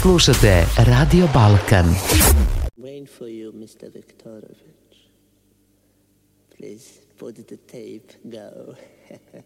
Slušate Radio Balkan. Waiting for you, Mr. Viktorovic. Please put the tape, go.